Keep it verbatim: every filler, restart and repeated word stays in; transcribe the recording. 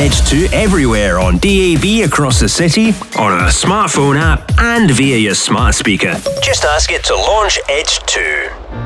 Edge two everywhere on D A B across the city, on a smartphone app, and via your smart speaker. Just ask it to launch Edge two.